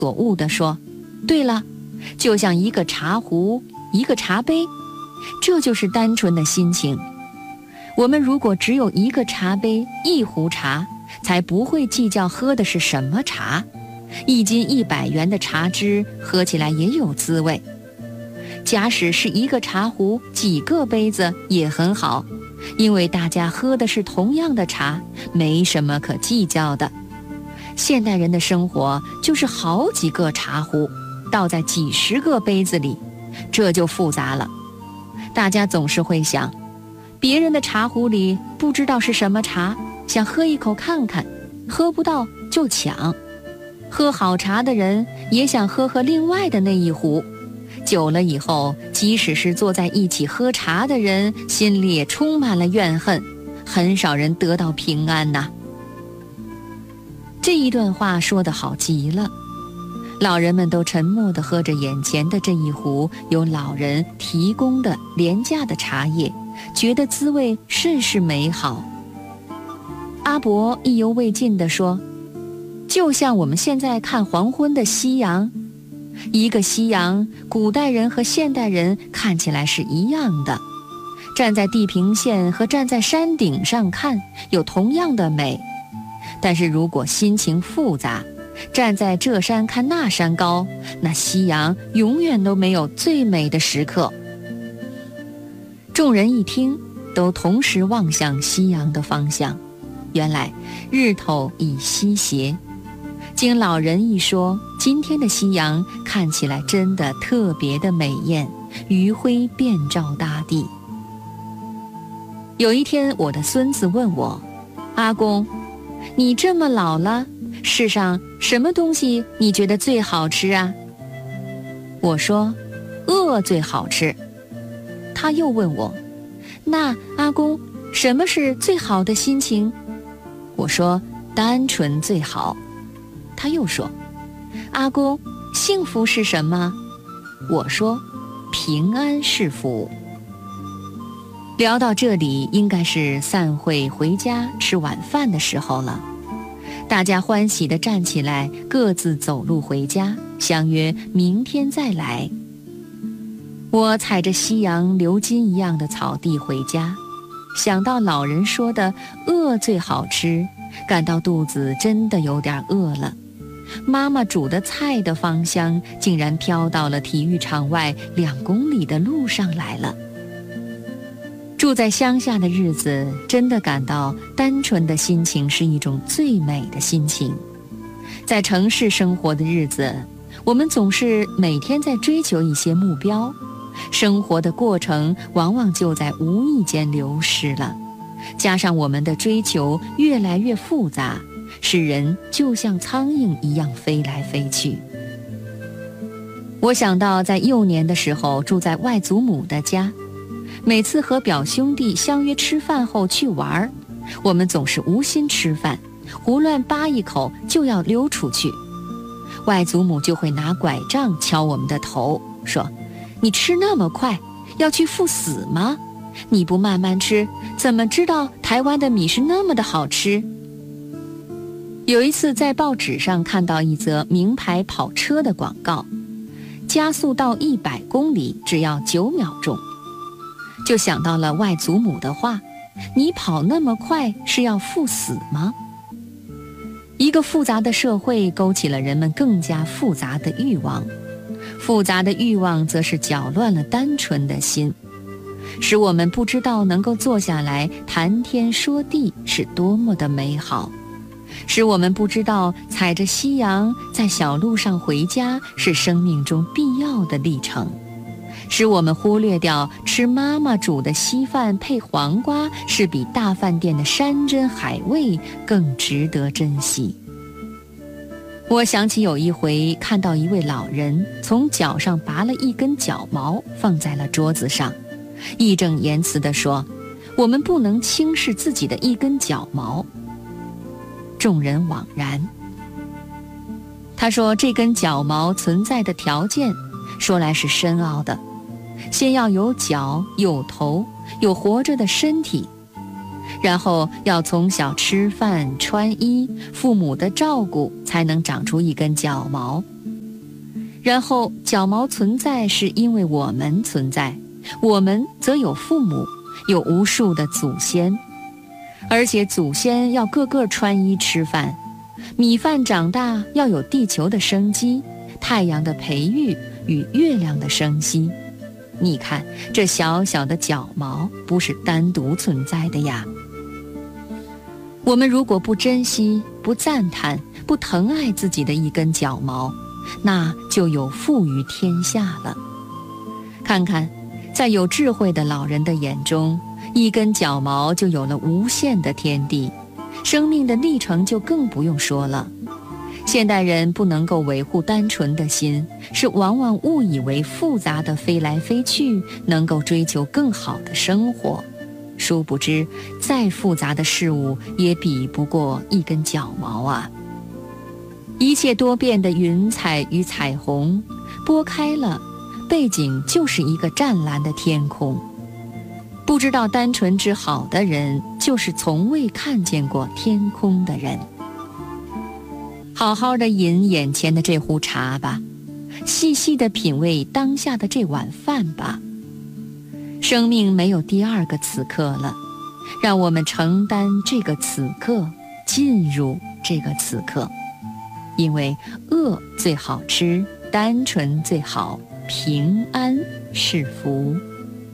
所悟地说：对了，就像一个茶壶，一个茶杯，这就是单纯的心情。我们如果只有一个茶杯，一壶茶，才不会计较喝的是什么茶。1斤100元的茶汁喝起来也有滋味。假使是一个茶壶，几个杯子也很好，因为大家喝的是同样的茶，没什么可计较的。现代人的生活就是好几个茶壶倒在几十个杯子里，这就复杂了。大家总是会想，别人的茶壶里不知道是什么茶，想喝一口看看，喝不到就抢。喝好茶的人也想喝另外的那一壶，久了以后，即使是坐在一起喝茶的人，心里也充满了怨恨，很少人得到平安呐。这一段话说得好极了。老人们都沉默地喝着眼前的这一壶由老人提供的廉价的茶叶，觉得滋味甚是美好。阿伯意犹未尽地说，就像我们现在看黄昏的夕阳，一个夕阳，古代人和现代人看起来是一样的，站在地平线和站在山顶上看有同样的美，但是如果心情复杂，站在这山看那山高，那夕阳永远都没有最美的时刻。众人一听，都同时望向夕阳的方向，原来日头已西斜。经老人一说，今天的夕阳看起来真的特别的美艳，余晖遍照大地。有一天，我的孙子问我，阿公，你这么老了，世上什么东西你觉得最好吃啊？我说，饿最好吃。他又问我，那阿公，什么是最好的心情？我说，单纯最好。他又说，阿公，幸福是什么？我说，平安是福。聊到这里，应该是散会回家吃晚饭的时候了。大家欢喜地站起来，各自走路回家，相约明天再来。我踩着夕阳流金一样的草地回家，想到老人说的饿最好吃，感到肚子真的有点饿了。妈妈煮的菜的芳香竟然飘到了体育场外2公里的路上来了。住在乡下的日子，真的感到单纯的心情是一种最美的心情。在城市生活的日子，我们总是每天在追求一些目标，生活的过程往往就在无意间流失了。加上我们的追求越来越复杂，使人就像苍蝇一样飞来飞去。我想到在幼年的时候住在外祖母的家，每次和表兄弟相约吃饭后去玩，我们总是无心吃饭，胡乱扒一口就要溜出去。外祖母就会拿拐杖敲我们的头，说，你吃那么快，要去赴死吗？你不慢慢吃，怎么知道台湾的米是那么的好吃？有一次在报纸上看到一则名牌跑车的广告，加速到100公里只要9秒钟，就想到了外祖母的话，你跑那么快是要赴死吗？一个复杂的社会勾起了人们更加复杂的欲望，复杂的欲望则是搅乱了单纯的心，使我们不知道能够坐下来谈天说地是多么的美好，使我们不知道踩着夕阳在小路上回家是生命中必要的历程，使我们忽略掉吃妈妈煮的稀饭配黄瓜是比大饭店的山珍海味更值得珍惜。我想起有一回看到一位老人从脚上拔了一根脚毛放在了桌子上，义正言辞地说，我们不能轻视自己的一根脚毛。众人惘然。他说，这根脚毛存在的条件说来是深奥的，先要有脚有头有活着的身体，然后要从小吃饭穿衣，父母的照顾才能长出一根脚毛， 然后脚毛存在是因为我们存在，我们则有父母，有无数的祖先，而且祖先要个个穿衣吃饭，米饭长大要有地球的生机，太阳的培育与月亮的生息。你看，这小小的脚毛不是单独存在的呀。我们如果不珍惜、不赞叹、不疼爱自己的一根脚毛，那就有负于天下了。看看，在有智慧的老人的眼中，一根脚毛就有了无限的天地，生命的历程就更不用说了。现代人不能够维护单纯的心，是往往误以为复杂的飞来飞去能够追求更好的生活，殊不知再复杂的事物也比不过一根脚毛啊。一切多变的云彩与彩虹，拨开了，背景就是一个湛蓝的天空。不知道单纯之好的人，就是从未看见过天空的人。好好的饮眼前的这壶茶吧，细细的品味当下的这碗饭吧。生命没有第二个此刻了，让我们承担这个此刻，进入这个此刻。因为恶最好吃，单纯最好，平安是福。